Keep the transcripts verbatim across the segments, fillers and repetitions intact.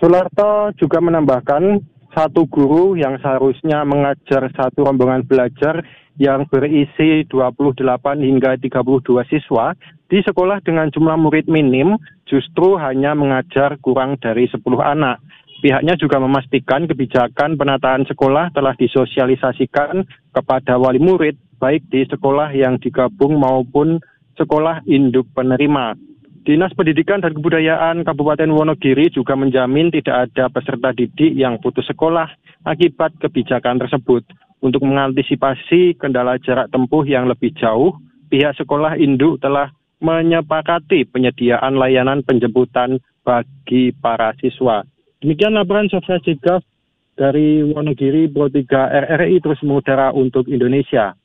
Sularto juga menambahkan satu guru yang seharusnya mengajar satu rombongan belajar yang berisi dua puluh delapan hingga tiga puluh dua siswa di sekolah dengan jumlah murid minim justru hanya mengajar kurang dari sepuluh anak. Pihaknya juga memastikan kebijakan penataan sekolah telah disosialisasikan kepada wali murid baik di sekolah yang digabung maupun sekolah induk penerima. Dinas Pendidikan dan Kebudayaan Kabupaten Wonogiri juga menjamin tidak ada peserta didik yang putus sekolah akibat kebijakan tersebut. Untuk mengantisipasi kendala jarak tempuh yang lebih jauh, pihak sekolah induk telah menyepakati penyediaan layanan penjemputan bagi para siswa. Demikian laporan Sofia Sigaf dari Wonogiri, Pro tiga R R I terus mengudara untuk Indonesia.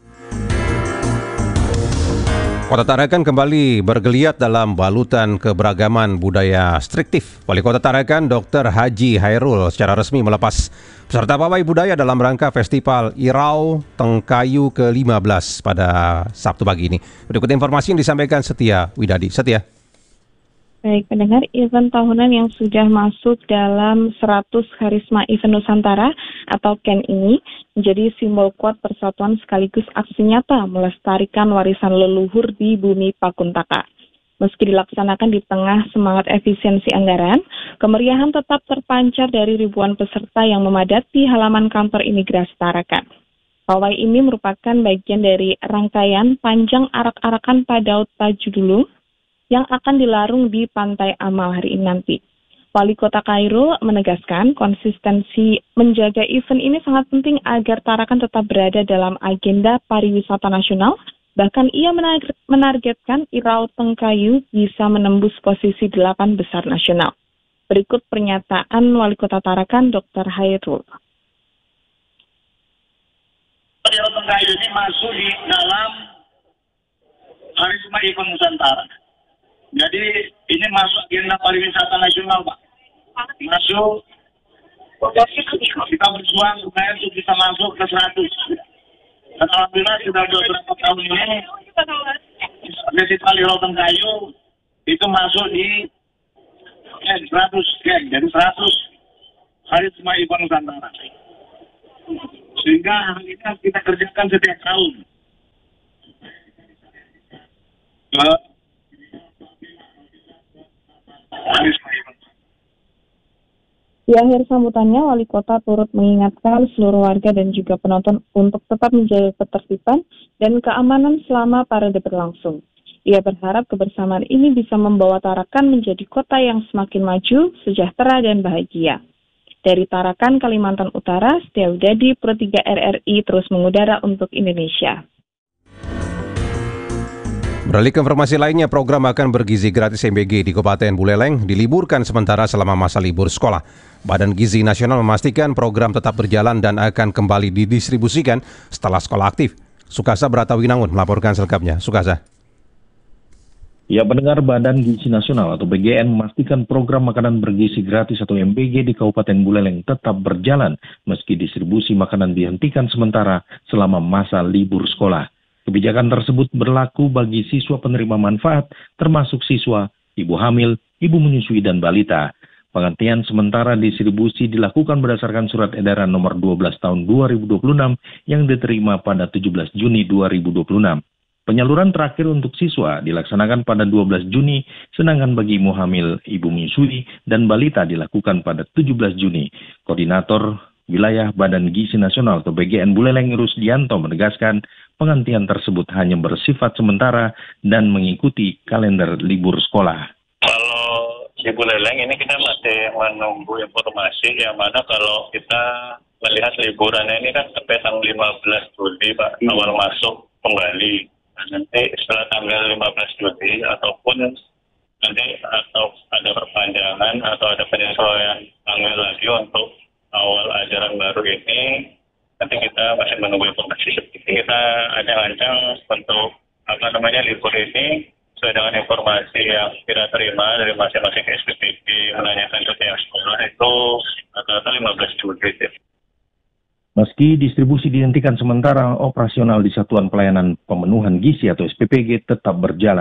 Kota Tarakan kembali bergeliat dalam balutan keberagaman budaya striktif. Wali Kota Tarakan, Doktor Haji Hairul, secara resmi melepas peserta pawai budaya dalam rangka Festival Irau Tengkayu ke lima belas pada Sabtu pagi ini. Berikut informasi yang disampaikan Setia Widadi. Setia. Baik, pendengar, event tahunan yang sudah masuk dalam seratus Karisma Event Nusantara atau K E N ini menjadi simbol kuat persatuan sekaligus aksi nyata melestarikan warisan leluhur di bumi Pakuntaka. Meski dilaksanakan di tengah semangat efisiensi anggaran, kemeriahan tetap terpancar dari ribuan peserta yang memadati halaman kantor imigrasi Tarakan. Pawai ini merupakan bagian dari rangkaian panjang arak-arakan Padaut Tajudulung yang akan dilarung di Pantai Amal hari ini nanti. Wali Kota Kairo menegaskan konsistensi menjaga event ini sangat penting agar Tarakan tetap berada dalam agenda pariwisata nasional. Bahkan ia menargetkan Irau Tengkayu bisa menembus posisi delapan besar nasional. Berikut pernyataan Wali Kota Tarakan, Doktor Hairul. Irau Tengkayu ini masuk di dalam Karisma Event Nusantara. Jadi ini masuk agenda pariwisata nasional, Pak. Masuk, kita berjuang supaya itu bisa masuk ke seratus. Dan alhamdulillah sudah beberapa tahun ini, Festival Irau Tengkayu itu masuk di seratus, jadi seratus Karisma Event Nusantara. Sehingga hal ini kita kerjakan setiap tahun. Uh, Di akhir sambutannya, Wali Kota turut mengingatkan seluruh warga dan juga penonton untuk tetap menjaga ketertiban dan keamanan selama parade berlangsung. Ia berharap kebersamaan ini bisa membawa Tarakan menjadi kota yang semakin maju, sejahtera, dan bahagia. Dari Tarakan, Kalimantan Utara, Setia Widadi, Pro tiga R R I terus mengudara untuk Indonesia. Beralih ke informasi lainnya, program makan bergizi gratis M B G di Kabupaten Buleleng diliburkan sementara selama masa libur sekolah. Badan Gizi Nasional memastikan program tetap berjalan dan akan kembali didistribusikan setelah sekolah aktif. Sukasa Bratawinangun melaporkan selengkapnya. Sukasa. Ya, pendengar, Badan Gizi Nasional atau B G N memastikan program makanan bergizi gratis atau M B G di Kabupaten Buleleng tetap berjalan meski distribusi makanan dihentikan sementara selama masa libur sekolah. Kebijakan tersebut berlaku bagi siswa penerima manfaat, termasuk siswa, ibu hamil, ibu menyusui, dan balita. Penghentian sementara distribusi dilakukan berdasarkan surat edaran nomor dua belas tahun dua ribu dua puluh enam yang diterima pada tujuh belas Juni dua ribu dua puluh enam. Penyaluran terakhir untuk siswa dilaksanakan pada dua belas Juni, sedangkan bagi ibu hamil, ibu menyusui, dan balita dilakukan pada tujuh belas Juni. Koordinator Wilayah Badan Gizi Nasional atau B G N Buleleng Rusdianto menegaskan penghentian tersebut hanya bersifat sementara dan mengikuti kalender libur sekolah. Kalau di Buleleng ini kita masih menunggu informasi yang mana kalau kita melihat liburannya ini kan sampai tanggal lima belas Juli, Pak, awal masuk kembali. Nah, nanti setelah tanggal lima belas Juli ataupun nanti atau ada perpanjangan atau ada penyesuaian tanggal lagi untuk awal ajaran baru ini, nanti kita masih menunggu informasi. Kita ada ancang untuk apa namanya libur ini sesuai dengan informasi yang kita terima dari masing-masing S P P D menanyakan cuti yang sekolah itu rata-rata lima belas Juli. Meski distribusi dihentikan sementara, operasional di Satuan Pelayanan Pemenuhan Gizi atau S P P G tetap berjalan.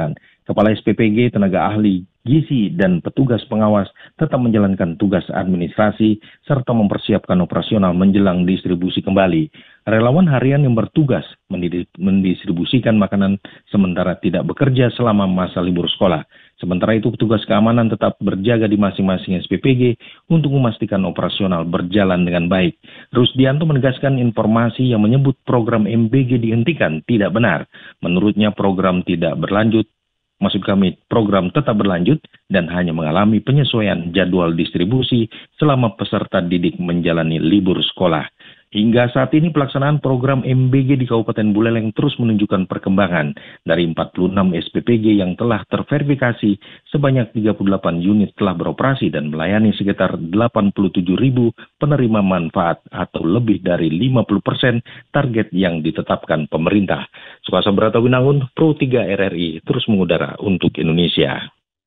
Kepala S P P G, tenaga ahli, gizi, dan petugas pengawas tetap menjalankan tugas administrasi serta mempersiapkan operasional menjelang distribusi kembali. Relawan harian yang bertugas mendistribusikan makanan sementara tidak bekerja selama masa libur sekolah. Sementara itu, petugas keamanan tetap berjaga di masing-masing S P P G untuk memastikan operasional berjalan dengan baik. Rusdianto menegaskan informasi yang menyebut program M B G dihentikan tidak benar. Menurutnya program tidak berlanjut, maksud kami program tetap berlanjut dan hanya mengalami penyesuaian jadwal distribusi selama peserta didik menjalani libur sekolah. Hingga saat ini pelaksanaan program M B G di Kabupaten Buleleng terus menunjukkan perkembangan. Dari empat puluh enam S P P G yang telah terverifikasi, sebanyak tiga puluh delapan unit telah beroperasi dan melayani sekitar delapan puluh tujuh ribu penerima manfaat atau lebih dari lima puluh persen target yang ditetapkan pemerintah. Sukasa Brata Winangun, Pro tiga R R I, terus mengudara untuk Indonesia.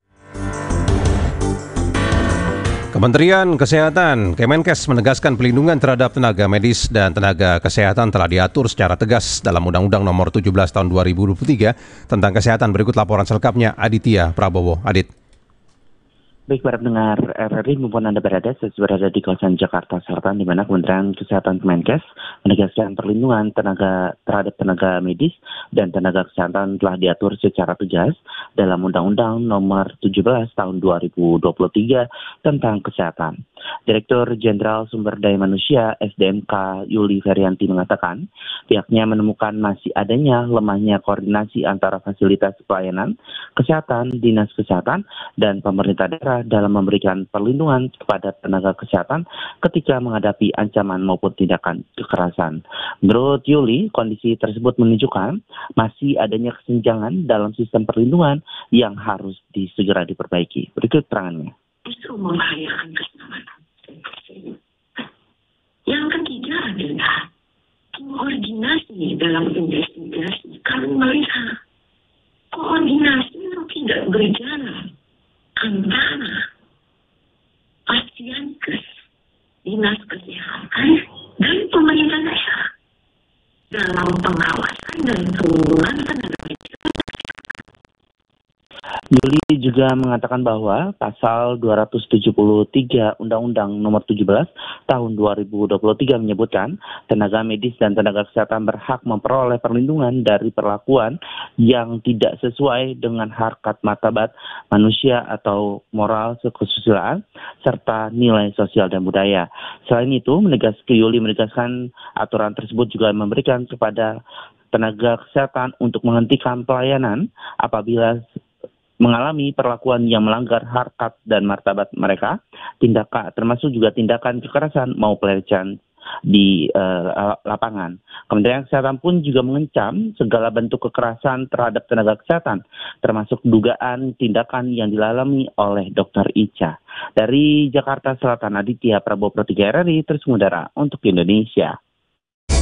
Kementerian Kesehatan Kemenkes menegaskan pelindungan terhadap tenaga medis dan tenaga kesehatan telah diatur secara tegas dalam Undang-Undang Nomor tujuh belas Tahun dua ribu dua puluh tiga tentang kesehatan. Berikut laporan selengkapnya Aditya Prabowo. Adit. Baik para pendengar R R I maupun Anda berada, saya berada di kawasan Jakarta Selatan di mana Kementerian Kesehatan Kemenkes menegaskan perlindungan tenaga terhadap tenaga medis dan tenaga kesehatan telah diatur secara tegas dalam Undang-Undang Nomor tujuh belas Tahun dua ribu dua puluh tiga tentang kesehatan. Direktur Jenderal Sumber Daya Manusia S D M K Yuli Ferianti mengatakan pihaknya menemukan masih adanya lemahnya koordinasi antara fasilitas pelayanan kesehatan, dinas kesehatan, dan pemerintah daerah dalam memberikan perlindungan kepada tenaga kesehatan ketika menghadapi ancaman maupun tindakan kekerasan. Menurut Yuli, kondisi tersebut menunjukkan masih adanya kesenjangan dalam sistem perlindungan yang harus disegera diperbaiki. Berikut terangannya. Justru membahayakan keselamatan. Yang ketiga adalah koordinasi dalam investigasi. Kami melihat koordinasi yang tidak berjalan antara Pasienkes, dinas kesehatan, dan pemerintah daerah dalam pengawasan dan perlindungan tenaga medis. Yuli juga mengatakan bahwa pasal dua ratus tujuh puluh tiga Undang-Undang Nomor tujuh belas Tahun dua ribu dua puluh tiga menyebutkan tenaga medis dan tenaga kesehatan berhak memperoleh perlindungan dari perlakuan yang tidak sesuai dengan harkat martabat manusia atau moral kesusilaan serta nilai sosial dan budaya. Selain itu, menegaskan Yuli menegaskan aturan tersebut juga memberikan kepada tenaga kesehatan untuk menghentikan pelayanan apabila mengalami perlakuan yang melanggar harkat dan martabat mereka, tindakan termasuk juga tindakan kekerasan maupun pelecehan di uh, lapangan. Kementerian Kesehatan pun juga mengecam segala bentuk kekerasan terhadap tenaga kesehatan, termasuk dugaan tindakan yang dialami oleh Dokter Ica. Dari Jakarta Selatan, Aditya Prabowo, Pro tiga R R I, terus mengudara untuk Indonesia.